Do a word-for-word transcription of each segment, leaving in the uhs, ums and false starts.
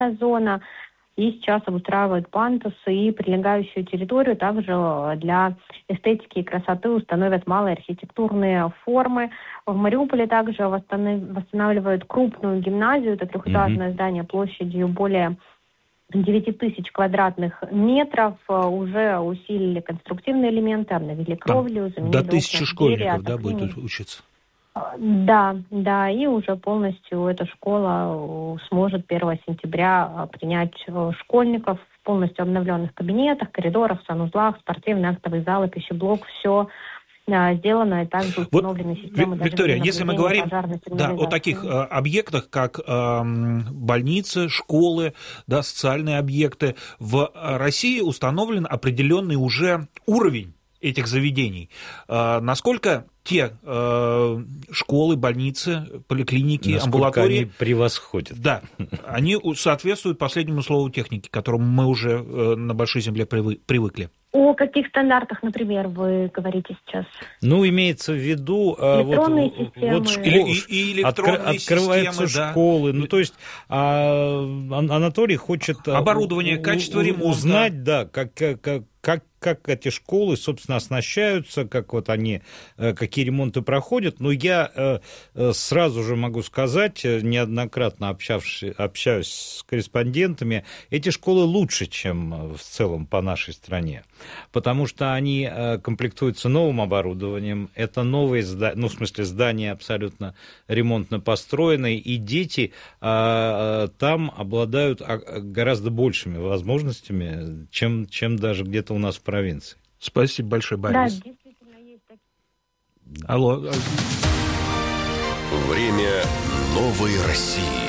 зона. И сейчас обустраивают пандусы и прилегающую территорию. Также для эстетики и красоты установят малые архитектурные формы. В Мариуполе также восстанавливают крупную гимназию. Это трехэтажное mm-hmm. здание площадью более девять тысяч квадратных метров. Уже усилили конструктивные элементы, обновили кровлю, заменили до тысячи школьников, да, будет учиться? Да, да, и уже полностью эта школа сможет первого сентября принять школьников в полностью обновленных кабинетах, коридорах, санузлах, спортивный актовый зал, пищеблок, все сделано, и также установлены вот, системы. Виктория, если мы говорим да, о таких э, объектах, как э, больницы, школы, да, социальные объекты, в России установлен определенный уже уровень этих заведений. Э, насколько те э, школы, больницы, поликлиники, насколько амбулатории... они превосходят. Да, они соответствуют последнему слову техники, к которому мы уже э, на Большой Земле привыкли. О каких стандартах, например, вы говорите сейчас? Ну, имеется в виду... Электронные вот, системы. Вот школ... и, и электронные Откр... Открываются системы, школы. Да. Ну, то есть а, Анатолий хочет... Оборудование, у, качество ремонта. Узнать, да, как, как, как, как эти школы, собственно, оснащаются, как вот они, какие ремонты проходят. Но я сразу же могу сказать, неоднократно общавшись, общаюсь с корреспондентами, эти школы лучше, чем в целом по нашей стране. Потому что они комплектуются новым оборудованием, это новые здания, ну, в смысле, здания абсолютно ремонтно построенные, и дети а, там обладают гораздо большими возможностями, чем, чем даже где-то у нас в провинции. Спасибо большое, Борис. Да, действительно есть такие. Алло. Время новой России.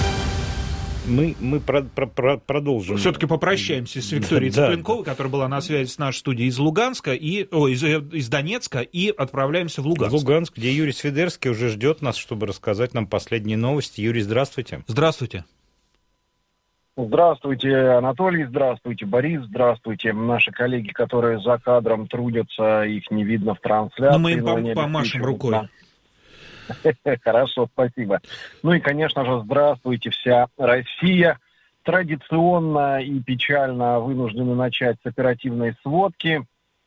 Мы, мы про, про, про, продолжим. Все-таки попрощаемся с Викторией да, Цыпленковой, да. которая была на связи с нашей студией из Луганска, и, о, из, из Донецка, и отправляемся в Луганск. В Луганск, где Юрий Свидерский уже ждет нас, чтобы рассказать нам последние новости. Юрий, здравствуйте. Здравствуйте. Здравствуйте, Анатолий, здравствуйте, Борис, здравствуйте. Наши коллеги, которые за кадром трудятся, их не видно в трансляции. Но мы им пом- помашем рукой. Да. Хорошо, спасибо. Ну и, конечно же, здравствуйте, вся Россия. Традиционно и печально вынуждены начать с оперативной сводки.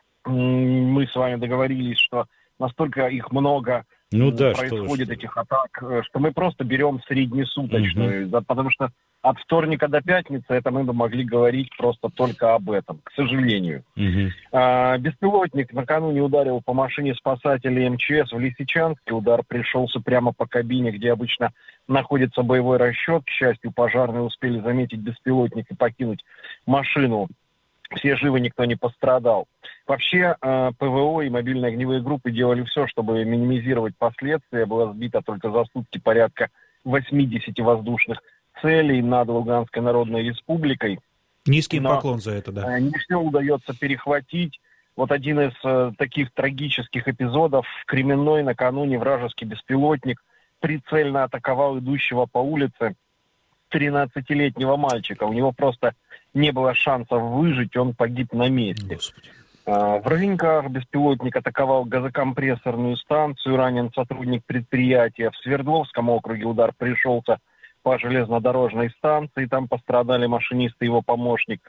Мы с вами договорились, что настолько их много ну, да, происходит, что, этих атак, что мы просто берем среднесуточную, угу. потому что от вторника до пятницы это мы бы могли говорить просто только об этом, к сожалению. Угу. А, беспилотник накануне ударил по машине спасателей эм че эс в Лисичанске. Удар пришелся прямо по кабине, где обычно находится боевой расчет. К счастью, пожарные успели заметить беспилотник и покинуть машину. Все живы, никто не пострадал. Вообще, э, ПВО и мобильные огневые группы делали все, чтобы минимизировать последствия. Было сбито только за сутки порядка восемьдесят воздушных целей над Луганской Народной Республикой. Низкий Но, поклон за это, да. Э, не все удается перехватить. Вот один из э, таких трагических эпизодов. В Кременной накануне вражеский беспилотник прицельно атаковал идущего по улице тринадцатилетнего мальчика. У него просто не было шансов выжить, он погиб на месте. Господи. В Рынках беспилотник атаковал газокомпрессорную станцию, ранен сотрудник предприятия. В Свердловском округе удар пришелся по железнодорожной станции, там пострадали машинист и его помощник.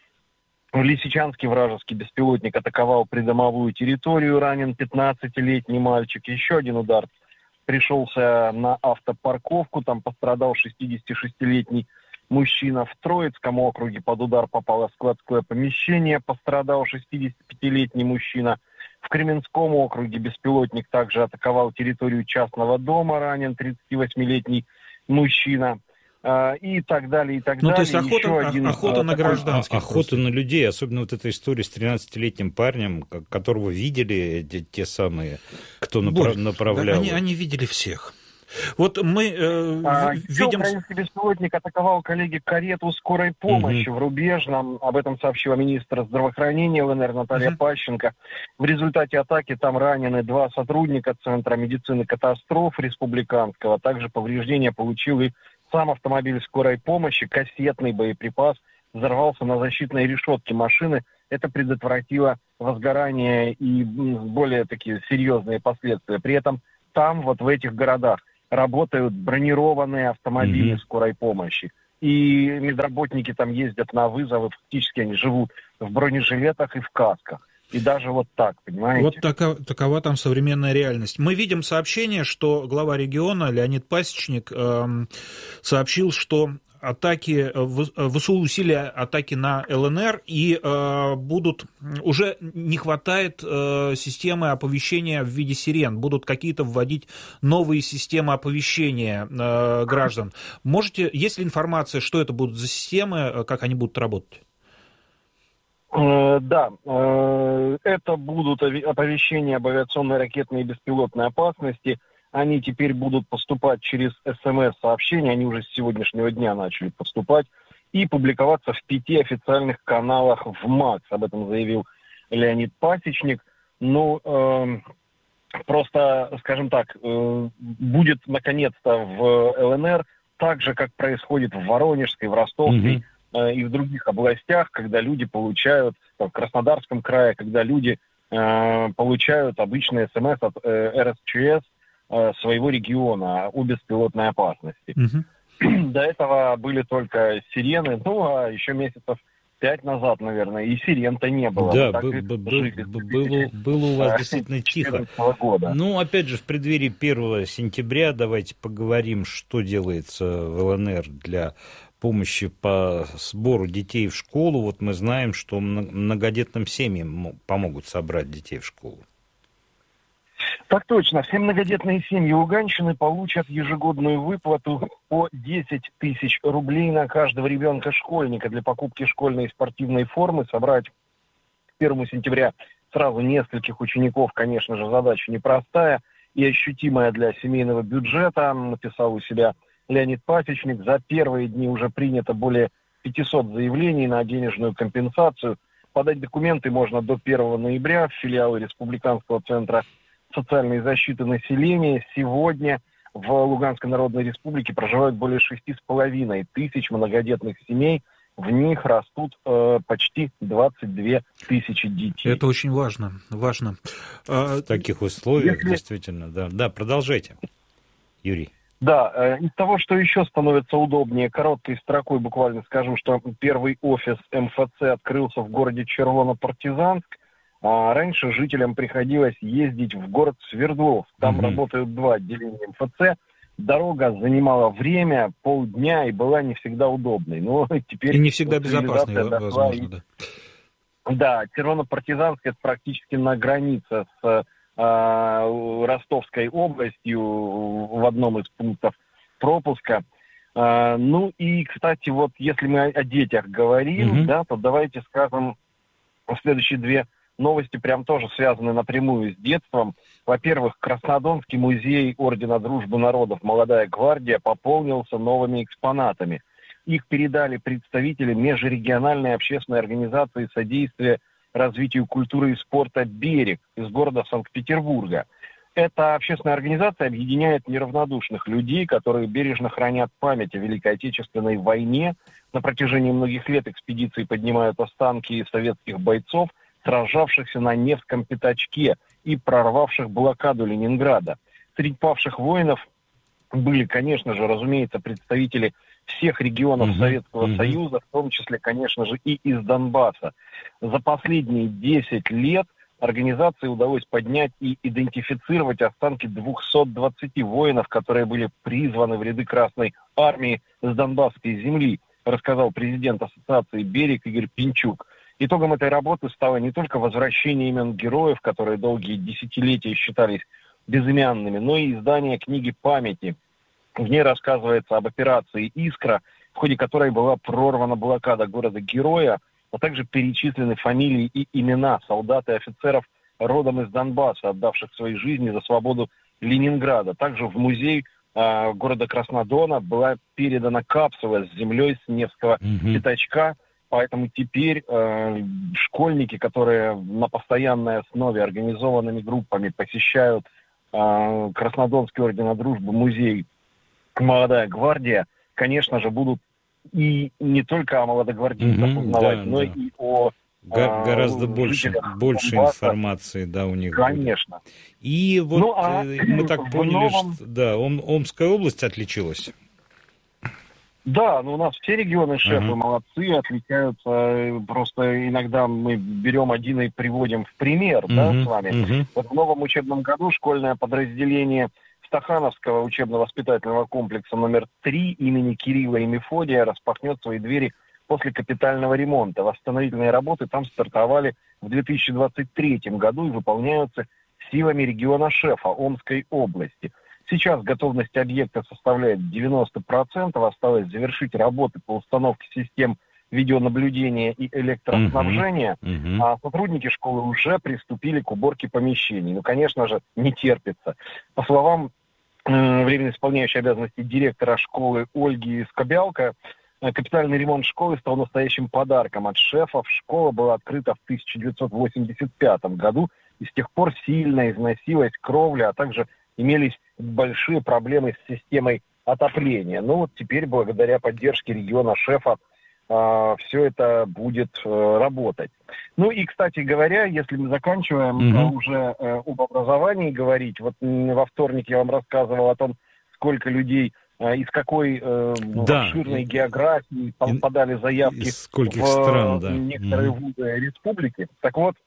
В Лисичанске вражеский беспилотник атаковал придомовую территорию, ранен пятнадцатилетний мальчик. Еще один удар пришелся на автопарковку, там пострадал шестидесятишестилетний мужчина. В Троицком округе под удар попало складское помещение, пострадал шестидесятипятилетний мужчина. В Кременском округе беспилотник также атаковал территорию частного дома, ранен тридцативосьмилетний мужчина. И так далее, и так ну, далее. То есть охота, один, охота на гражданских. Охота просто. На людей, особенно вот эта история с тринадцатилетним парнем, которого видели те, те самые, кто направ, направлял. Они, они видели всех. Вот мы э, а, видим... Украинский беспилотник атаковал, коллеги, карету скорой помощи угу. в Рубежном. Об этом сообщила министр здравоохранения ЛНР Наталья угу. Пащенко. В результате атаки там ранены два сотрудника Центра медицины катастроф республиканского. Также повреждения получил и сам автомобиль скорой помощи. Кассетный боеприпас взорвался на защитной решетке машины. Это предотвратило возгорание и более такие серьезные последствия. При этом там, вот в этих городах, работают бронированные автомобили mm-hmm. скорой помощи. и медработники там ездят на вызовы, фактически они живут в бронежилетах и в касках. И даже вот так, понимаете? Вот такова, такова там современная реальность. Мы видим сообщение, что глава региона Леонид Пасечник э, сообщил, что атаки, ВСУ усилия атаки на ЛНР, и э, будут, уже не хватает э, системы оповещения в виде сирен, будут какие-то вводить новые системы оповещения э, граждан. Можете, есть ли информация, что это будут за системы, как они будут работать? Да, это будут оповещения об авиационной, ракетной и беспилотной опасности. Они теперь будут поступать через СМС-сообщения, они уже с сегодняшнего дня начали поступать, и публиковаться в пяти официальных каналах в МАКС. Об этом заявил Леонид Пасечник. Ну, э, просто, скажем так, э, будет наконец-то в ЛНР так же, как происходит в Воронежской, в Ростовской, mm-hmm. и в других областях, когда люди получают, в Краснодарском крае, когда люди э, получают обычный СМС от э, эр эс че эс э, своего региона о беспилотной опасности. Mm-hmm. До этого были только сирены, ну, а еще месяцев пять назад, наверное, и сирен-то не было. Да, б- б- б- было, было у вас действительно тихо. Года. Ну, опять же, в преддверии первого сентября давайте поговорим, что делается в ЛНР для помощи по сбору детей в школу. Вот мы знаем, что многодетным семьям помогут собрать детей в школу. Так точно. Все многодетные семьи Луганщины получат ежегодную выплату по десять тысяч рублей на каждого ребенка-школьника для покупки школьной и спортивной формы. Собрать к первому сентября сразу нескольких учеников, конечно же, задача непростая и ощутимая для семейного бюджета. Написал у себя Леонид Пасечник. За первые дни уже принято более пятьсот заявлений на денежную компенсацию. Подать документы можно до первого ноября в филиалы Республиканского центра социальной защиты населения. Сегодня в Луганской Народной Республике проживают более шести с половиной тысяч многодетных семей. В них растут э, почти двадцать две тысячи детей. Это очень важно. важно. В таких условиях, Если... действительно, да. Да, продолжайте, Юрий. Да, э, из того, что еще становится удобнее, короткой строкой буквально скажу, что первый офис эм эф цэ открылся в городе Червоно-Партизанск. А раньше жителям приходилось ездить в город Свердловск. Там mm-hmm. работают два отделения эм эф цэ. Дорога занимала время, полдня, и была не всегда удобной. Но теперь и не всегда безопасной, возможно, и... да. Да, Червоно-Партизанск — это практически на границе с э, Ростовской областью в одном из пунктов пропуска. Э, ну и, кстати, вот если мы о детях говорим, mm-hmm. да, то давайте скажем следующие две новости, прям тоже связаны напрямую с детством. Во-первых, Краснодонский музей Ордена Дружбы Народов «Молодая гвардия» пополнился новыми экспонатами. Их передали представители межрегиональной общественной организации содействия развитию культуры и спорта «Берег» из города Санкт-Петербурга. Эта общественная организация объединяет неравнодушных людей, которые бережно хранят память о Великой Отечественной войне. На протяжении многих лет экспедиции поднимают останки советских бойцов, сражавшихся на Невском пятачке и прорвавших блокаду Ленинграда. Среди павших воинов были, конечно же, разумеется, представители всех регионов mm-hmm. Советского mm-hmm. Союза, в том числе, конечно же, и из Донбасса. За последние десять лет организации удалось поднять и идентифицировать останки двухсот двадцати воинов, которые были призваны в ряды Красной Армии с Донбасской земли, рассказал президент Ассоциации «Берег» Игорь Пинчук. Итогом этой работы стало не только возвращение имен героев, которые долгие десятилетия считались безымянными, но и издание книги памяти. В ней рассказывается об операции «Искра», в ходе которой была прорвана блокада города-героя, а также перечислены фамилии и имена солдат и офицеров родом из Донбасса, отдавших свои жизни за свободу Ленинграда. Также в музей э, города Краснодона была передана капсула с землей с Невского mm-hmm. пятачка. Поэтому теперь э, школьники, которые на постоянной основе организованными группами посещают э, Краснодонский орден Дружбы, музей «Молодая гвардия», конечно же, будут и не только о молодогвардейцах mm-hmm, узнавать, да, но да. и о Го- э, гораздо больше, больше информации, да, у них. Конечно. Будет. И вот ну, а мы так поняли, новом... что да, Ом, Омская область отличилась. Да, но у нас все регионы шефы uh-huh. молодцы, отличаются. Просто иногда мы берем один и приводим в пример, uh-huh. да, с вами. Uh-huh. Вот в новом учебном году школьное подразделение Стахановского учебно-воспитательного комплекса номер три имени Кирилла и Мефодия распахнет свои двери после капитального ремонта. Восстановительные работы там стартовали в две тысячи двадцать третьем году и выполняются силами региона шефа Омской области. Сейчас готовность объекта составляет девяносто процентов. Осталось завершить работы по установке систем видеонаблюдения и электроснабжения. Uh-huh. Uh-huh. А сотрудники школы уже приступили к уборке помещений. Ну, конечно же, не терпится. По словам э, временно исполняющей обязанности директора школы Ольги Скобялко, э, капитальный ремонт школы стал настоящим подарком от шефов. Школа была открыта в тысяча девятьсот восемьдесят пятом году, и с тех пор сильно износилась кровля, а также имелись большие проблемы с системой отопления. Но вот теперь, благодаря поддержке региона шефа, э, все это будет э, работать. Ну и, кстати говоря, если мы заканчиваем mm-hmm. уже э, об образовании говорить, вот во вторник я вам рассказывал о том, сколько людей э, из какой э, да. обширной географии там, подали заявки в стран, да. некоторые mm-hmm. вузы республики. Так вот,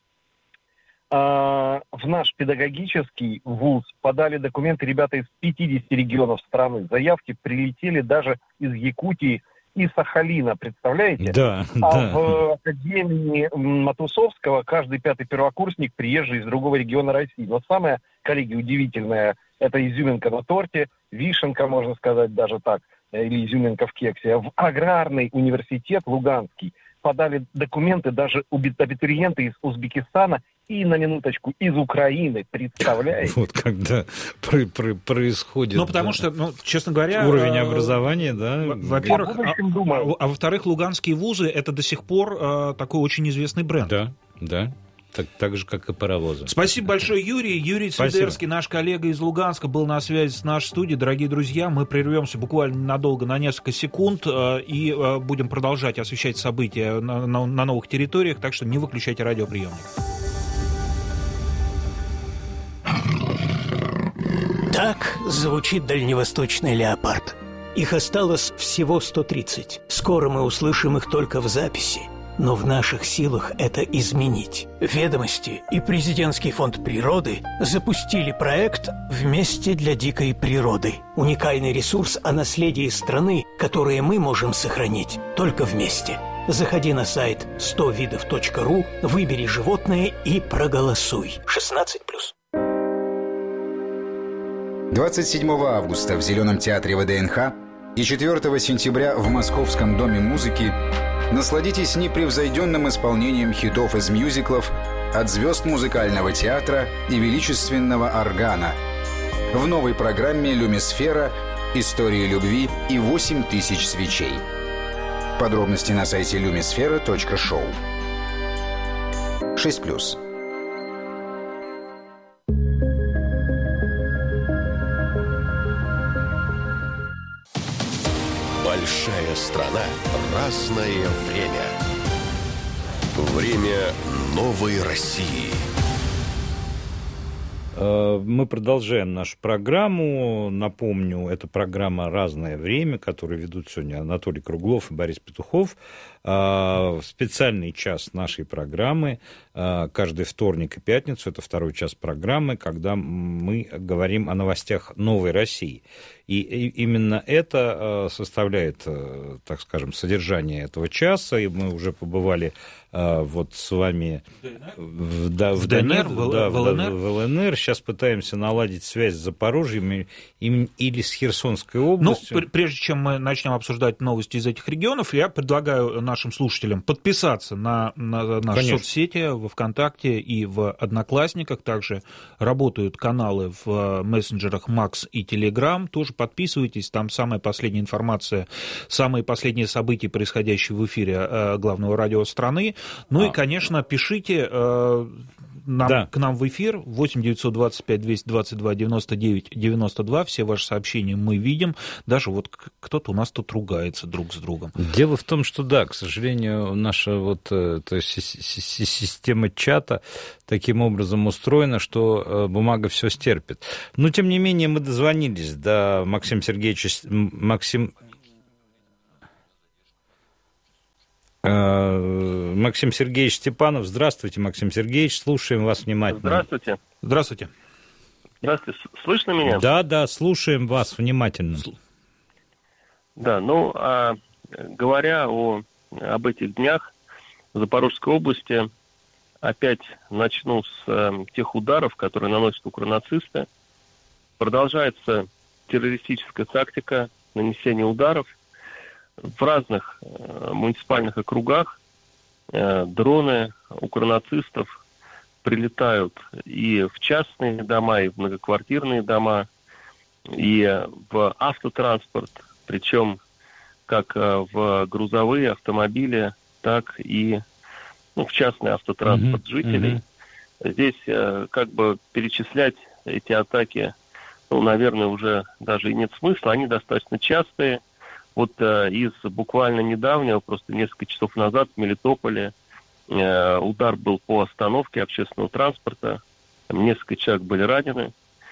в наш педагогический вуз подали документы ребята из пятидесяти регионов страны. Заявки прилетели даже из Якутии и Сахалина, представляете? Да, а да. в Академии Матусовского каждый пятый первокурсник приезжий из другого региона России. Но самое, коллеги, удивительное, это изюминка на торте, вишенка, можно сказать даже так, или изюминка в кексе. В аграрный университет Луганский подали документы даже абитуриенты из Узбекистана и, на минуточку, из Украины, представляете? Вот когда про- про- происходит... Ну, потому да, что, ну, честно говоря... Уровень образования, да? Во-первых, а, а, а во-вторых, луганские вузы — это до сих пор а, такой очень известный бренд. Да, да. Так, так же, как и паровозы. Спасибо большое, Юрий. Юрий Цвидерский, наш коллега из Луганска, был на связи с нашей студией. Дорогие друзья, мы прервемся буквально надолго, на несколько секунд, и будем продолжать освещать события на, на, на новых территориях, так что не выключайте радиоприемник. Так звучит дальневосточный леопард. Их осталось всего сто тридцать. Скоро мы услышим их только в записи. Но в наших силах это изменить. «Ведомости» и Президентский фонд природы запустили проект «Вместе для дикой природы». Уникальный ресурс о наследии страны, которое мы можем сохранить только вместе. Заходи на сайт сто видов точка ру, выбери животное и проголосуй. шестнадцать плюс. двадцать седьмого августа в Зеленом театре ВДНХ и четвёртого сентября в Московском доме музыки насладитесь непревзойденным исполнением хитов из мюзиклов от звезд музыкального театра и величественного органа в новой программе «Люмисфера. Истории любви и восемь тысяч свечей». Подробности на сайте люмисфера точка шоу. шесть плюс. Большая страна, разное время. Время новой России. Мы продолжаем нашу программу. Напомню, это программа «Разное время», которую ведут сегодня Анатолий Круглов и Борис Петухов. Специальный час нашей программы каждый вторник и пятницу. Это второй час программы, когда мы говорим о новостях новой России. И именно это составляет, так скажем, содержание этого часа. И мы уже побывали вот с вами в, да, в, в ДНР, в, да, в, ЛНР. в ЛНР. Сейчас пытаемся наладить связь с Запорожьем или с Херсонской областью. Ну, прежде чем мы начнем обсуждать новости из этих регионов, я предлагаю нашим слушателям подписаться на, на наши Конечно. соцсети во ВКонтакте и в Одноклассниках. Также работают каналы в мессенджерах Макс и Телеграм. Тоже подписывайтесь, там самая последняя информация, самые последние события, происходящие в эфире главного радио страны. Ну а. и, конечно, пишите нам, да. к нам в эфир восемь девятьсот двадцать пять двести двадцать два девяносто девять девяносто два. Все ваши сообщения мы видим. Даже вот кто-то у нас тут ругается друг с другом. Дело в том, что да, к сожалению, наша вот то есть, система чата таким образом устроена, что бумага все стерпит. Но, тем не менее, мы дозвонились до Максима Сергеевича... Максим... Максим Сергеевич Степанов. Здравствуйте, Максим Сергеевич, слушаем вас внимательно. Здравствуйте. Здравствуйте. Здравствуйте. Слышно меня? Да, да, слушаем вас внимательно. Да, ну, а, говоря о, об этих днях в Запорожской области, опять начну с э, тех ударов, которые наносят укронацисты. Продолжается террористическая тактика нанесения ударов. В разных э, муниципальных округах э, дроны укронацистов прилетают и в частные дома, и в многоквартирные дома, и в автотранспорт, причем как э, в грузовые автомобили, так и ну, в частный автотранспорт mm-hmm. жителей. Mm-hmm. Здесь э, как бы перечислять эти атаки, ну, наверное, уже даже и нет смысла, они достаточно частые. Вот э, из буквально недавнего, просто несколько часов назад в Мелитополе э, удар был по остановке общественного транспорта, там несколько человек были ранены,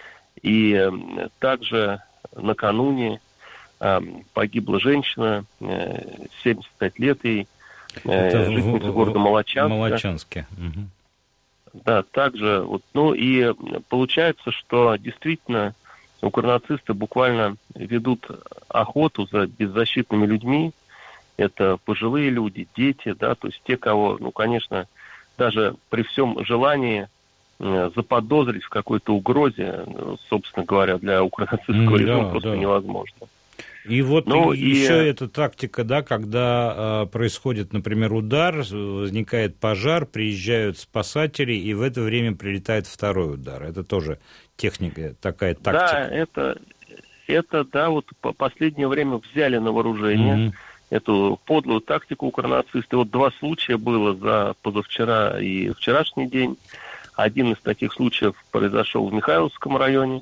и э, также накануне э, погибла женщина, э, семьдесят пять лет ей, э, жительница города Молочанска. Молочанске. Угу. Да, также, вот, ну и получается, что действительно укронацисты буквально ведут охоту за беззащитными людьми. Это пожилые люди, дети, да, то есть те, кого, ну, конечно, даже при всем желании э, заподозрить в какой-то угрозе, ну, собственно говоря, для укронацистского mm, режима да, просто да. невозможно. И вот ну, и, и... еще эта тактика, да, когда э, происходит, например, удар, возникает пожар, приезжают спасатели, и в это время прилетает второй удар. Это тоже техника, такая тактика. Да, это, это да, вот по последнее время взяли на вооружение mm-hmm. эту подлую тактику укронацисты. Вот два случая было за позавчера и вчерашний день. Один из таких случаев произошел в Михайловском районе,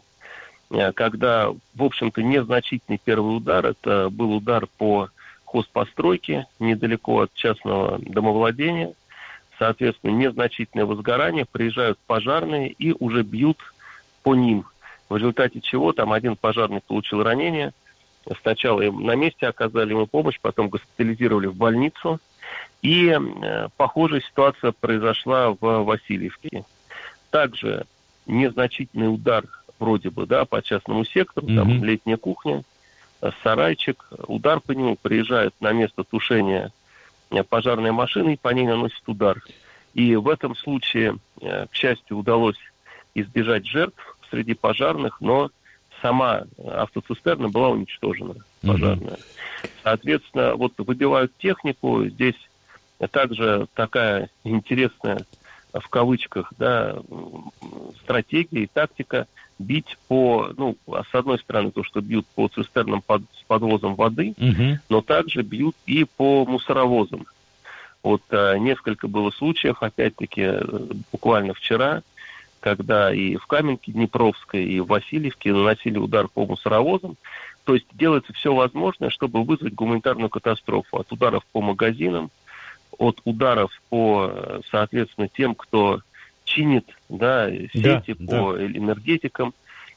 когда, в общем-то, незначительный первый удар, это был удар по хозпостройке, недалеко от частного домовладения. Соответственно, незначительное возгорание, приезжают пожарные и уже бьют по ним. В результате чего там один пожарный получил ранение. Сначала им на месте оказали ему помощь, потом госпитализировали в больницу. И э, похожая ситуация произошла в Васильевке. Также незначительный удар вроде бы, да, по частному сектору, mm-hmm. там летняя кухня, сарайчик, удар по нему, приезжает на место тушения пожарная машина и по ней наносит удар. И в этом случае, к счастью, удалось избежать жертв среди пожарных, но сама автоцистерна была уничтожена, пожарная. Mm-hmm. Соответственно, вот выбивают технику, здесь также такая интересная, в кавычках, да, стратегия и тактика бить по, ну, с одной стороны, то, что бьют по цистернам под, с подвозом воды, угу. но также бьют и по мусоровозам. Вот а, несколько было случаев, опять-таки, буквально вчера, когда и в Каменке Днепровской, и в Васильевке наносили удар по мусоровозам. То есть делается все возможное, чтобы вызвать гуманитарную катастрофу. От ударов по магазинам, от ударов по, соответственно, тем, кто чинит, да, сети да, по да. энергетикам.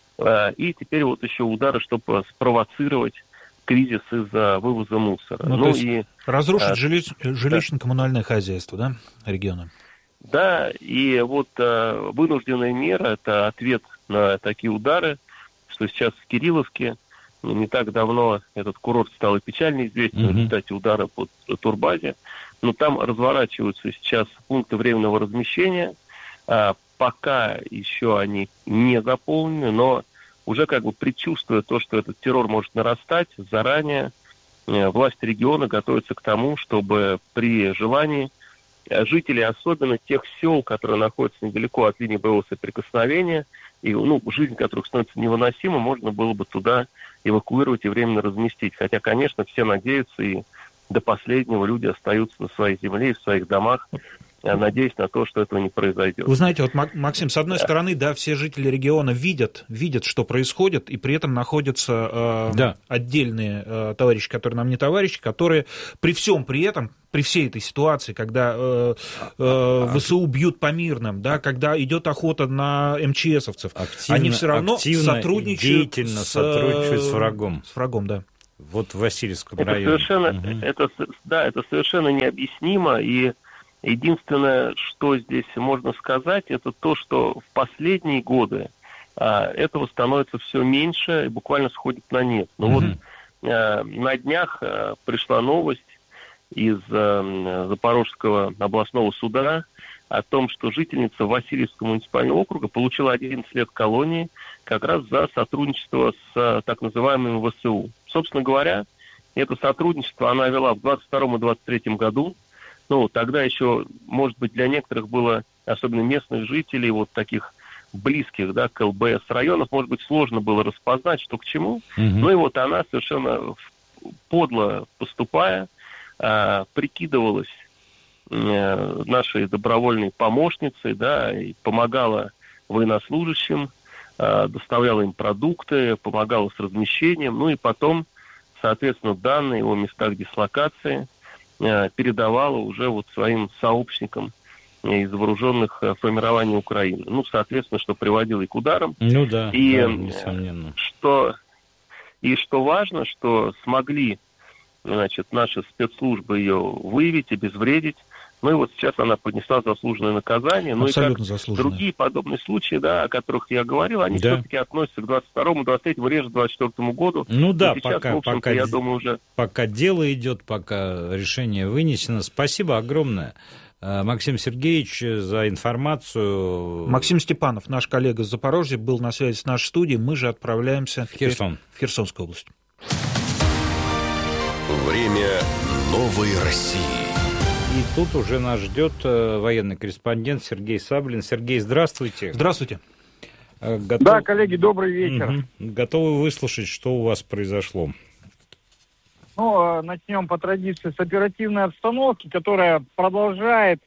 И теперь вот еще удары, чтобы спровоцировать кризис из-за вывоза мусора. Ну, ну, и, разрушить а, жилищ, жилищно-коммунальное да. хозяйство, да, региона? Да, и вот а, вынужденная мера – это ответ на такие удары, что сейчас в Кирилловке, ну, не так давно этот курорт стал и печально известен mm-hmm. в результате удара по турбазе, но там разворачиваются сейчас пункты временного размещения. А, пока еще они не заполнены, но уже как бы предчувствуя то, что этот террор может нарастать, заранее э, власти региона готовятся к тому, чтобы при желании жители, особенно тех сел, которые находятся недалеко от линии боевого соприкосновения, и ну, жизнь которых становится невыносима, можно было бы туда эвакуировать и временно разместить. Хотя, конечно, все надеются, и до последнего люди остаются на своей земле и в своих домах, надеясь на то, что этого не произойдет. Вы знаете, вот, Максим, с одной да. стороны, да, все жители региона видят, видят, что происходит, и при этом находятся э, да. отдельные э, товарищи, которые нам не товарищи, которые при всем при этом, при всей этой ситуации, когда э, э, ВСУ бьют по мирным, да, когда идет охота на МЧСовцев, активно, они все равно сотрудничают, деятельно с, сотрудничают с врагом. С врагом, да. Вот в Васильевском это районе. Совершенно, угу. это, да, это совершенно необъяснимо, и единственное, что здесь можно сказать, это то, что в последние годы а, этого становится все меньше и буквально сходит на нет. Но угу. вот а, на днях а, пришла новость из а, Запорожского областного суда о том, что жительница Васильевского муниципального округа получила одиннадцать лет колонии как раз за сотрудничество с а, так называемым вэ эс у. Собственно говоря, это сотрудничество она вела в двадцать втором и двадцать третьем году. Ну, тогда еще, может быть, для некоторых было, особенно местных жителей, вот таких близких, да, к эл бэ эс районов, может быть, сложно было распознать, что к чему. Mm-hmm. Ну и вот она совершенно подло поступая, а, прикидывалась а, нашей добровольной помощницей, да, и помогала военнослужащим, а, доставляла им продукты, помогала с размещением, ну и потом, соответственно, данные о местах дислокации передавала уже вот своим сообщникам из вооруженных формирований Украины. Ну, соответственно, что приводило и к ударам. Ну да, и, да, несомненно. Что, и что важно, что смогли, значит, наши спецслужбы ее выявить, обезвредить. Ну и вот сейчас она понесла заслуженное наказание. Абсолютно ну и как заслуженное. Другие подобные случаи, да, о которых я говорил, они да. все-таки относятся к двадцать второму, двадцать третьему, реже двадцать четвёртому году. Ну да, сейчас, пока, в общем-то, пока, я думаю, уже... пока дело идет, пока решение вынесено. Спасибо огромное, Максим Сергеевич, за информацию. Максим Степанов, наш коллега из Запорожья, был на связи с нашей студией. Мы же отправляемся в Херсон. в Херсонскую область. Время новой России. И тут уже нас ждет военный корреспондент Сергей Саблин. Сергей, здравствуйте. Здравствуйте. Готов... Да, коллеги, добрый вечер. Угу. Готовы выслушать, что у вас произошло? Ну, начнем по традиции с оперативной обстановки, которая продолжает,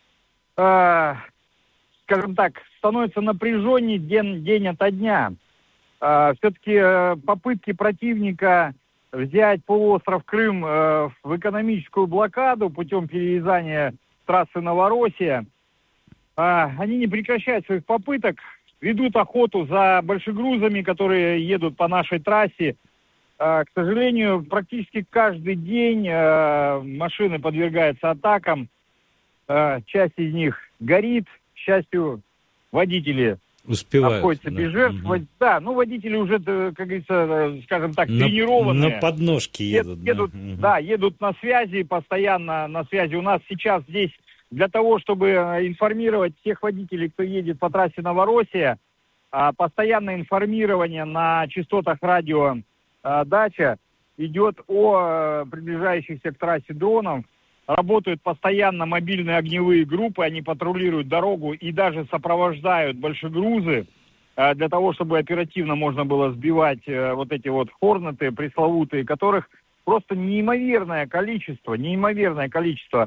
э, скажем так, становится напряженнее день, день ото дня. Э, все-таки э, попытки противника взять полуостров Крым э, в экономическую блокаду путем перерезания трассы Новороссия, э, они не прекращают своих попыток, ведут охоту за большегрузами, которые едут по нашей трассе. К сожалению, практически каждый день э, машины подвергаются атакам. Э, часть из них горит. К счастью, водители успевают, обходятся да. без жертв. Угу. Да, ну водители уже, как говорится, скажем так, на, тренированные. На подножке едут. едут да. Угу. да, едут на связи, постоянно на связи. У нас сейчас здесь для того, чтобы информировать всех водителей, кто едет по трассе Новороссия, постоянное информирование на частотах радио «Дача» идет о приближающихся к трассе дронов. Работают постоянно мобильные огневые группы, они патрулируют дорогу и даже сопровождают большегрузы для того, чтобы оперативно можно было сбивать вот эти вот хорнеты пресловутые, которых просто неимоверное количество, неимоверное количество.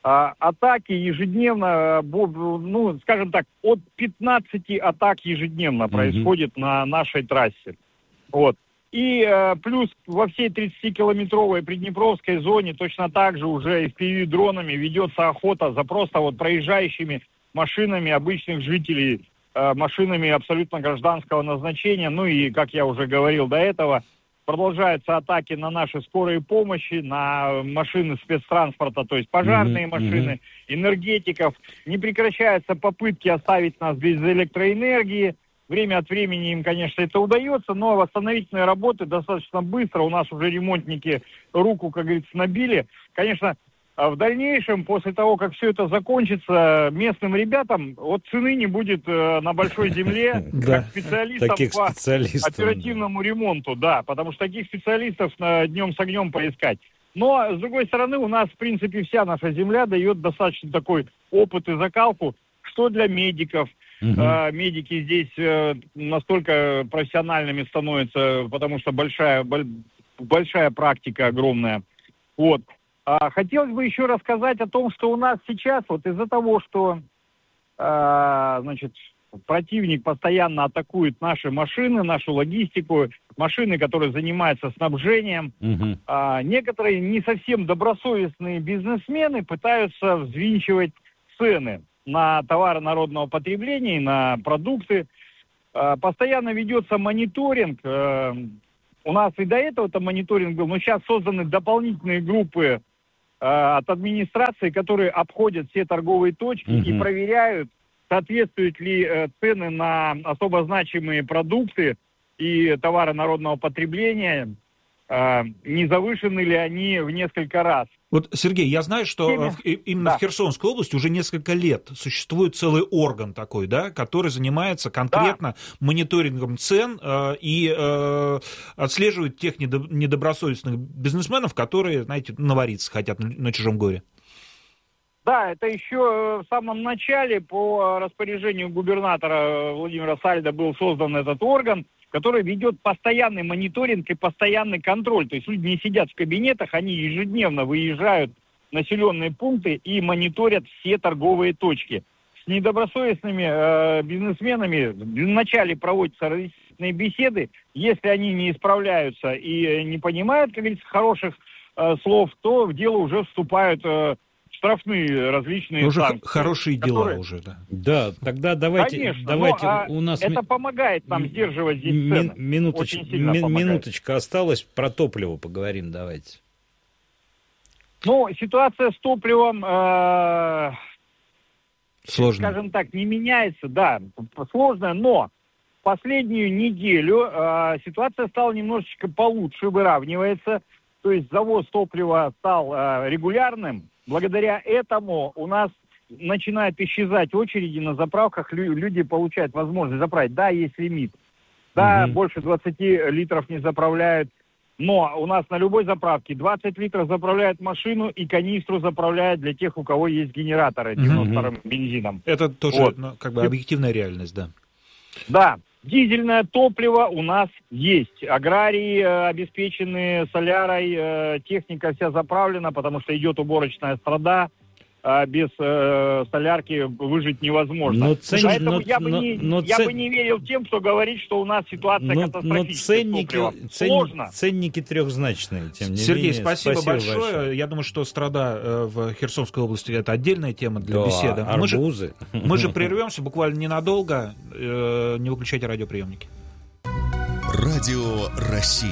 Атаки ежедневно, ну, скажем так, от пятнадцати атак ежедневно mm-hmm. происходит на нашей трассе. Вот. И э, плюс во всей тридцатикилометровой Приднепровской зоне точно так же уже эф пи ви-дронами ведется охота за просто вот проезжающими машинами обычных жителей, э, машинами абсолютно гражданского назначения. Ну и, как я уже говорил до этого, продолжаются атаки на наши скорые помощи, на машины спецтранспорта, то есть пожарные mm-hmm. машины, энергетиков. Не прекращаются попытки оставить нас без электроэнергии. Время от времени им, конечно, это удается, но восстановительные работы достаточно быстро. У нас уже ремонтники руку, как говорится, набили. Конечно, в дальнейшем, после того, как все это закончится, местным ребятам вот цены не будет на большой земле, как специалистам по оперативному ремонту. Да, потому что таких специалистов днем с огнем поискать. Но, с другой стороны, у нас, в принципе, вся наша земля дает достаточно такой опыт и закалку, что для медиков. Uh-huh. А, медики здесь а, настолько профессиональными становятся, потому что большая, большая практика огромная. Вот. А, хотелось бы еще рассказать о том, что у нас сейчас, вот из-за того, что а, значит, противник постоянно атакует наши машины, нашу логистику, машины, которые занимаются снабжением, uh-huh. а, некоторые не совсем добросовестные бизнесмены пытаются взвинчивать цены на товары народного потребления, на продукты. Постоянно ведется мониторинг у нас и до этого-то мониторинг был, но сейчас созданы дополнительные группы э, от администрации, которые обходят все торговые точки угу. и проверяют, соответствуют ли э, цены на особо значимые продукты и товары народного потребления, э, не завышены ли они в несколько раз. Вот, Сергей, я знаю, что в, именно да. в Херсонской области уже несколько лет существует целый орган такой, да, который занимается конкретно да. мониторингом цен э, и э, отслеживает тех недо, недобросовестных бизнесменов, которые, знаете, навариться хотят на, на чужом горе. Да, это еще в самом начале по распоряжению губернатора Владимира Сальда был создан этот орган, который ведет постоянный мониторинг и постоянный контроль. То есть люди не сидят в кабинетах, они ежедневно выезжают в населенные пункты и мониторят все торговые точки. С недобросовестными э, бизнесменами вначале проводятся разъяснительные беседы. Если они не исправляются и не понимают, как говорится, хороших э, слов, то в дело уже вступают э, штрафные различные уже санкции. Хорошие которые... дела уже, да. Да, тогда давайте... Конечно, давайте но, а у нас... это помогает нам сдерживать здесь цены. Минуточ... Очень сильно Ми- помогает. Минуточка осталась, про топливо поговорим, давайте. Ну, ситуация с топливом, э, сложно. скажем так, не меняется, да, сложная, но последнюю неделю э, ситуация стала немножечко получше, выравнивается, то есть завоз топлива стал э, регулярным. Благодаря этому у нас начинают исчезать очереди на заправках, люди получают возможность заправить. Да, есть лимит. Да, угу. больше двадцати литров не заправляют. Но у нас на любой заправке двадцать литров заправляют машину и канистру заправляют для тех, у кого есть генераторы девяносто вторым угу. бензином. Это тоже вот. ну, как бы объективная реальность, да. Да. Дизельное топливо у нас есть. Аграрии э, обеспечены солярой, э, техника вся заправлена, потому что идет уборочная страда. А без э, солярки выжить невозможно. Но цен... Поэтому но, я, бы, но, не, но я цен... бы не верил тем, кто говорит, что у нас ситуация но, катастрофическая. Но ценники, цен... Сложно. Ценники трехзначные, тем не Сергей, менее. спасибо, спасибо большое. большое. Я думаю, что страда в Херсонской области — это отдельная тема для да, беседы. Арбузы. Мы же, мы же прервемся буквально ненадолго. Не выключайте радиоприемники. Радио России.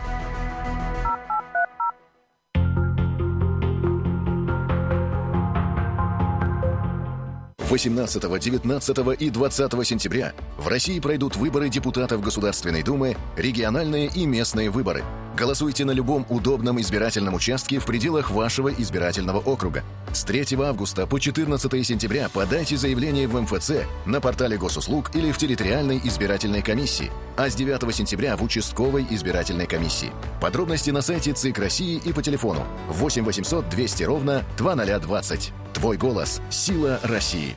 восемнадцатого, девятнадцатого и двадцатого сентября в России пройдут выборы депутатов Государственной Думы, региональные и местные выборы. Голосуйте на любом удобном избирательном участке в пределах вашего избирательного округа. С третьего августа по четырнадцатого сентября подайте заявление в эм эф цэ, на портале госуслуг или в территориальной избирательной комиссии, а с девятого сентября в участковой избирательной комиссии. Подробности на сайте ЦИК России и по телефону восемь восемьсот двести ровно двадцать двадцать. Твой голос – сила России.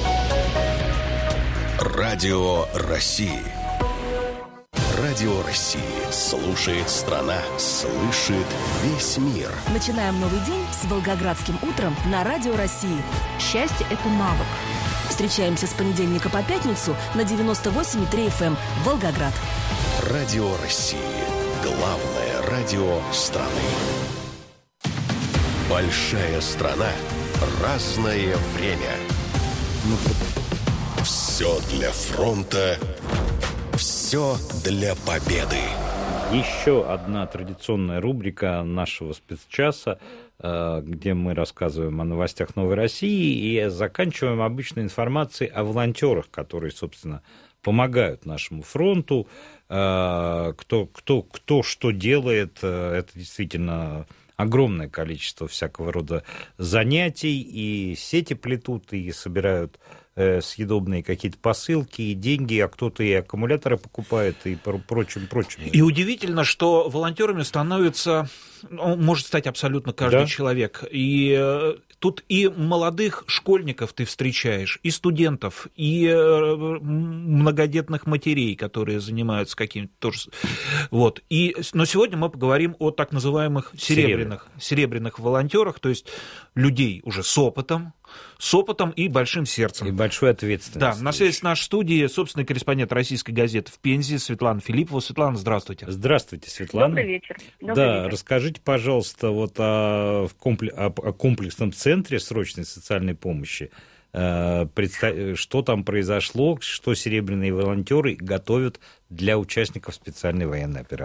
Радио России. Радио России. Слушает страна. Слышит весь мир. Начинаем новый день с Волгоградским утром на Радио России. Счастье – это навык. Встречаемся с понедельника по пятницу на девяносто восемь и три эф эм Волгоград. Радио России. Главное радио страны. Большая страна. Разное время. Все для фронта. Все для победы. Еще одна традиционная рубрика нашего спецчаса, где мы рассказываем о новостях Новой России и заканчиваем обычной информацией о волонтерах, которые, собственно, помогают нашему фронту. Кто, кто, кто что делает, это действительно огромное количество всякого рода занятий, и сети плетут, и собирают съедобные какие-то посылки, и деньги, а кто-то и аккумуляторы покупает, и прочим, прочим. И удивительно, что волонтерами становится, ну, может стать абсолютно каждый да? человек. И э, тут и молодых школьников ты встречаешь, и студентов, и э, многодетных матерей, которые занимаются каким-то тоже. Вот. И, но сегодня мы поговорим о так называемых серебряных, серебряных волонтерах, то есть людей уже с опытом, с опытом и большим сердцем. И большой ответственностью. Да, на связи с нашей студией собственный корреспондент Российской газеты в Пензе Светлана Филиппова. Светлана, здравствуйте. Здравствуйте, Светлана. Добрый вечер. Добрый да, вечер. Расскажите, пожалуйста, вот о, о комплексном центре срочной социальной помощи. Что там произошло, что серебряные волонтеры готовят для участников специальной военной операции?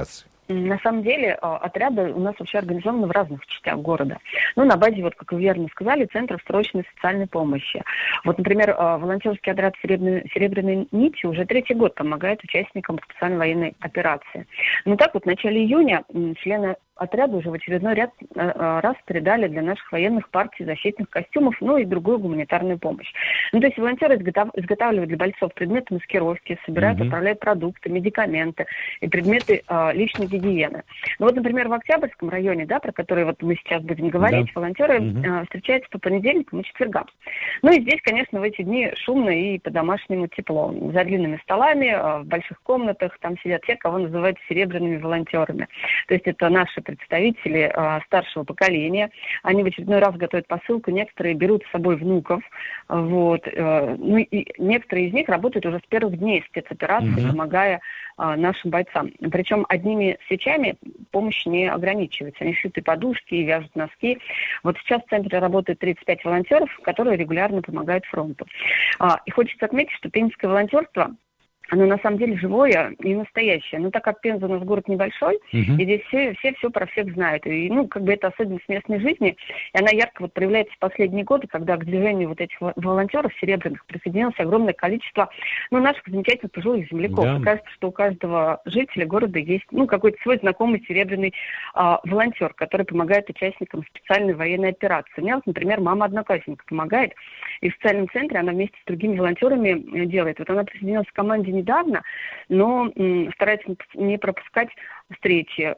На самом деле отряды у нас вообще организованы в разных частях города. Ну, на базе, вот как вы верно сказали, центров срочной социальной помощи. Вот, например, волонтерский отряд «Серебряной, «Серебряной нити» уже третий год помогает участникам специальной военной операции. Ну так вот, в начале июня члены отряда уже в очередной ряд, раз передали для наших военных партий защитных костюмов, ну и другую гуманитарную помощь. Ну, то есть волонтеры изготав... изготавливают для бойцов предметы маскировки, собирают, mm-hmm. отправляют продукты, медикаменты и предметы э, личной гигиены. Ну вот, например, в Октябрьском районе, да, про который вот мы сейчас будем говорить, да. волонтеры mm-hmm. э, встречаются по понедельникам и четвергам. Ну и здесь, конечно, в эти дни шумно и по-домашнему тепло. За длинными столами, э, в больших комнатах, там сидят те, кого называют серебряными волонтерами. То есть это наши представители э, старшего поколения. Они в очередной раз готовят посылку, некоторые берут с собой внуков. Вот. Э, ну и некоторые из них работают уже с первых дней спецоперации, mm-hmm. помогая э, нашим бойцам. Причем одними свечами помощь не ограничивается. Они шьют и подушки, и вяжут носки. Вот сейчас в центре работает тридцать пять волонтеров, которые регулярно помогают фронту. А, и хочется отметить, что пензенское волонтерство, оно на самом деле живое и настоящее. Но так как Пенза у нас город небольшой, uh-huh. и здесь все, все все про всех знают. И, ну, как бы это особенность местной жизни, и она ярко вот проявляется в последние годы, когда к движению вот этих волонтеров серебряных присоединилось огромное количество, ну, наших замечательных пожилых земляков. Yeah. Кажется, что у каждого жителя города есть, ну, какой-то свой знакомый серебряный а, волонтер, который помогает участникам специальной военной операции. У меня, вот, например, мама одноклассника помогает, и в социальном центре она вместе с другими волонтерами делает. Вот она присоединилась к команде недавно, но м, старается не пропускать встречи.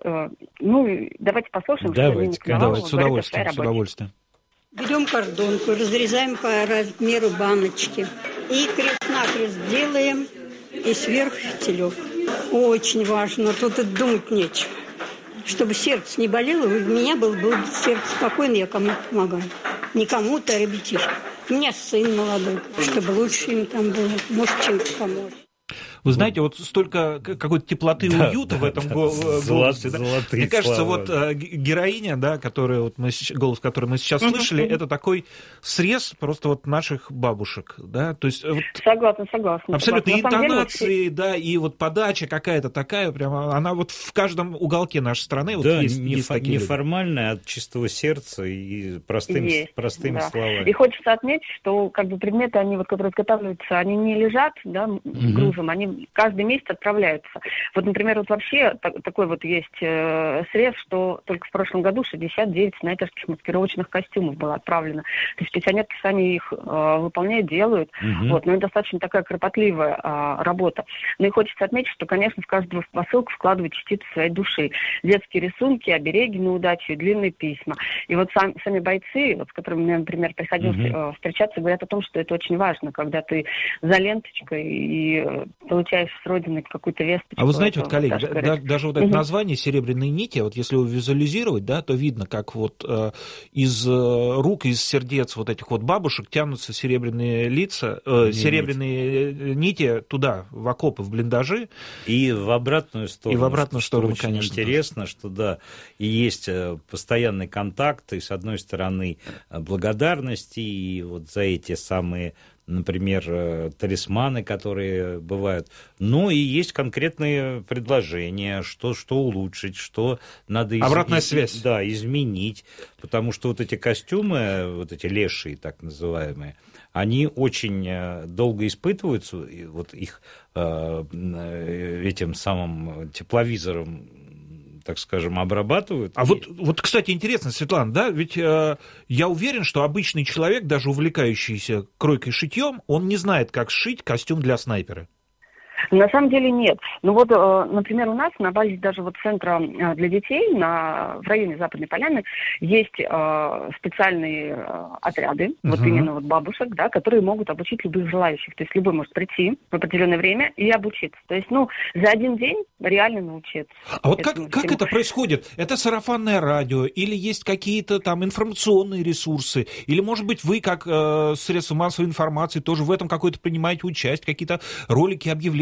Ну, давайте послушаем, давайте, что давайте, с удовольствием, с удовольствием. Берем картонку, разрезаем по размеру баночки. И крест-накрест делаем, и сверху фитилек. Очень важно, тут и думать нечего. Чтобы сердце не болело, у меня было бы сердце спокойно, я кому-то помогаю. Не кому-то, а ребятишкам. У меня сын молодой, чтобы лучше им там было. Может, чем-то поможет. Вы знаете, вот столько какой-то теплоты и да, уюта да, в этом да, голосе. Да? Мне кажется, слова. Вот героиня, да, которая, вот мы, голос, который мы сейчас uh-huh. слышали, это такой срез просто вот наших бабушек. Да? То есть, вот согласна, согласна. Абсолютно. Согласна. Интонации, деле, да, и вот подача какая-то такая, прямо, она вот в каждом уголке нашей страны вот да, есть, не есть фо- такие неформальная, от чистого сердца и простым, есть, простыми да. словами. И хочется отметить, что как бы предметы, они, вот, которые изготавливаются, они не лежат, да, uh-huh. грузом, они каждый месяц отправляются. Вот, например, вот вообще так, такой вот есть э, срез, что только в прошлом году шестьдесят девять снайперских маскировочных костюмов было отправлено. То есть пенсионерки сами их э, выполняют, делают. Uh-huh. Вот, но это достаточно такая кропотливая э, работа. Но и хочется отметить, что, конечно, в каждую посылку вкладывают частицу своей души. Детские рисунки, обереги на удачу и длинные письма. И вот сам, сами бойцы, вот, с которыми мне, например, приходилось uh-huh. э, встречаться, говорят о том, что это очень важно, когда ты за ленточкой и э, получаешь с родины какую-то весточку. А вы знаете, вот, коллеги, даже, да, даже вот это угу. название «Серебряные нити», вот если его визуализировать, да, то видно, как вот э, из э, рук, из сердец вот этих вот бабушек тянутся серебряные лица, э, серебряные нити. нити туда, в окопы, в блиндажи. И в обратную сторону. И в обратную сторону, очень конечно. Интересно, что да, и есть постоянный контакт, и с одной стороны благодарности, и вот за эти самые, например, талисманы, которые бывают. Но и есть конкретные предложения, что, что улучшить, что надо из... Обратная из... связь. Да, изменить. Потому что вот эти костюмы, вот эти лешие так называемые, они очень долго испытываются, вот их этим самым тепловизором, так скажем, обрабатывают. А и... вот, вот, кстати, интересно, Светлана, да, ведь э, я уверен, что обычный человек, даже увлекающийся кройкой и шитьем, он не знает, как сшить костюм для снайпера. На самом деле нет. Ну вот, например, у нас на базе даже вот центра для детей на, в районе Западной Поляны есть э, специальные э, отряды, uh-huh. вот именно вот бабушек, да, которые могут обучить любых желающих. То есть любой может прийти в определенное время и обучиться. То есть, ну, за один день реально научиться. А вот как, как это происходит? Это сарафанное радио или есть какие-то там информационные ресурсы? Или, может быть, вы, как э, средство массовой информации, тоже в этом какое-то принимаете участие, какие-то ролики, объявления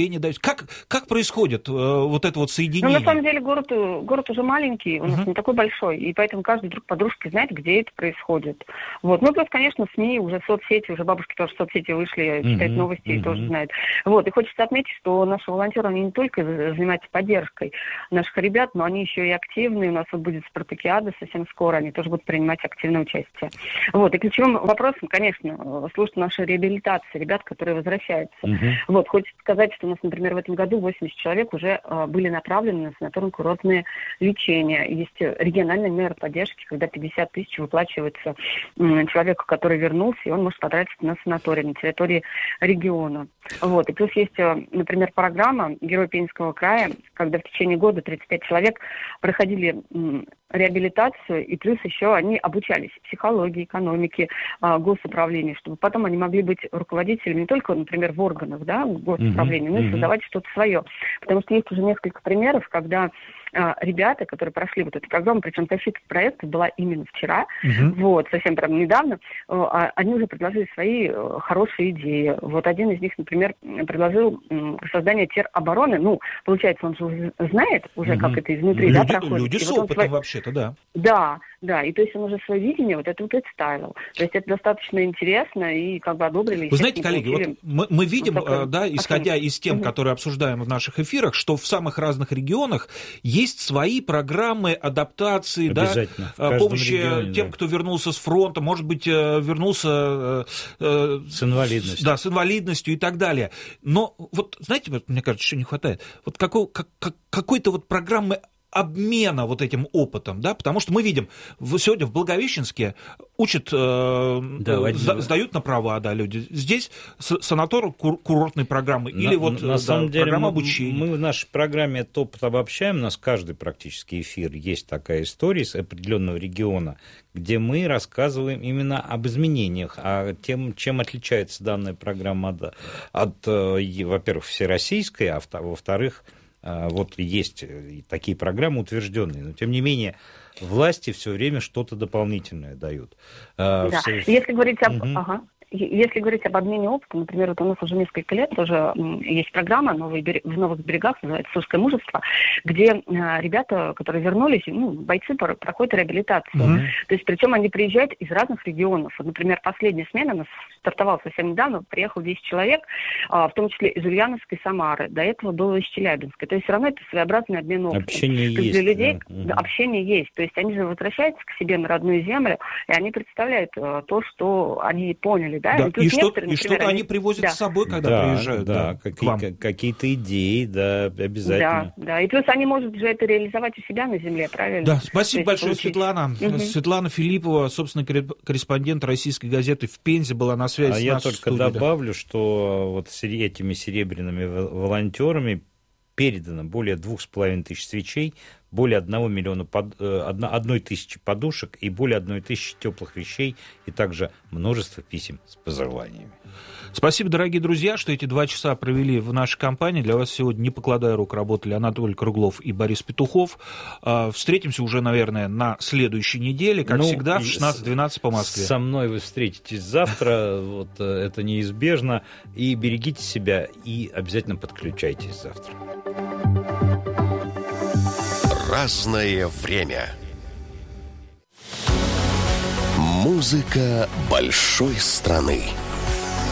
обучение даете? Как, как происходит э, вот это вот соединение? Ну, на самом деле, город, город уже маленький, у нас uh-huh. не такой большой, и поэтому каждый друг подружки знает, где это происходит. Вот. Ну, плюс, конечно, СМИ, уже соцсети, уже бабушки тоже в соцсети вышли, читают uh-huh. новости uh-huh. и тоже знают. Вот. И хочется отметить, что наши волонтеры, они не только занимаются поддержкой наших ребят, но они еще и активные. У нас вот будет спартакиада совсем скоро, они тоже будут принимать активное участие. Вот. И ключевым вопросом, конечно, служит наша реабилитация ребят, которые возвращаются. Uh-huh. Вот. Хочется сказать, что у нас, например, в этом году восемьдесят человек уже э, были направлены на санаторно-курортное лечение. Есть региональные меры поддержки, когда пятьдесят тысяч выплачивается э, человеку, который вернулся, и он может потратить на санаторий на территории региона. Вот. И плюс есть, э, например, программа «Герой Пензенского края», когда в течение года тридцать пять человек проходили э, реабилитацию, и плюс еще они обучались психологии, экономике, э, госуправлению, чтобы потом они могли быть руководителями не только, например, в органах, да, госуправления, uh-huh. но и создавать что-то свое. Потому что есть уже несколько примеров, когда а, ребята, которые прошли вот эту программу, причем защита проекта была именно вчера, uh-huh. вот, совсем прям недавно, а, они уже предложили свои а, хорошие идеи. Вот один из них, например, предложил м, создание теробороны. Ну, получается, он же знает уже, uh-huh. как это изнутри, люди, да, проходит. Люди с вот опытом свой... вообще-то, да. Да, да, и то есть он уже свое видение вот это вот представил. То есть это достаточно интересно, и как бы одобрили. Вы знаете, коллеги, вот мы, мы видим, вот такой, да, исходя оценка. из тем, угу. которые обсуждаем в наших эфирах, что в самых разных регионах есть свои программы адаптации, да, помощи регионе, тем, да. кто вернулся с фронта, может быть, вернулся э, с инвалидностью. Да, с инвалидностью и так далее. Но вот, знаете, вот, мне кажется, еще не хватает. Вот какой, как, как, какой-то вот программы обмена вот этим опытом, да, потому что мы видим, сегодня в Благовещенске учат, э, да, сда, сдают на права, да, люди. Здесь санаторно-курортные программы или на, вот на да, самом деле программа мы, обучения. Мы в нашей программе этот опыт обобщаем, у нас каждый практически эфир есть такая история из определенного региона, где мы рассказываем именно об изменениях, о тем, чем отличается данная программа от, от во-первых, всероссийской, а во-вторых, вот есть такие программы утвержденные, но тем не менее власти все время что-то дополнительное дают. Да. Все... Если говорить об... Угу. Ага. Если говорить об обмене опытом, например, вот у нас уже несколько лет тоже есть программа «Новые берег... в новых берегах», называется «Сушское мужество», где ребята, которые вернулись, ну, бойцы проходят реабилитацию. Mm-hmm. То есть, причем они приезжают из разных регионов. Вот, например, последняя смена, она стартовала совсем недавно, приехало десять человек, в том числе из Ульяновской, Самары. До этого было из Челябинска. То есть, все равно это своеобразный обмен опытом. Общение есть. Для людей да. Да, общение есть. То есть, они же возвращаются к себе на родную землю, и они представляют то, что они поняли. Да? Да. И, и, что, и что-то они, они привозят да. с собой, когда да, приезжают. Да, да. Какие, какие-то идеи, да, обязательно. Да, да, и плюс они могут же это реализовать у себя на земле, правильно? Да, спасибо большое, получить... Светлана. Угу. Светлана Филиппова, собственно, корреспондент «Российской газеты» в Пензе, была на связи а с я нашей только студией. добавлю, что вот с этими серебряными волонтерами передано более двух с половиной тысяч свечей, более одного миллиона, под, одной тысячи подушек и более одной тысячи теплых вещей, и также множество писем с пожеланиями. Спасибо, дорогие друзья, что эти два часа провели в нашей компании. Для вас сегодня, не покладая рук, работали Анатолий Круглов и Борис Петухов. Встретимся уже, наверное, на следующей неделе, как ну, всегда, в шестнадцать двенадцать по Москве. Со мной вы встретитесь завтра, вот это неизбежно. И берегите себя, и обязательно подключайтесь завтра. Разное время. Музыка большой страны.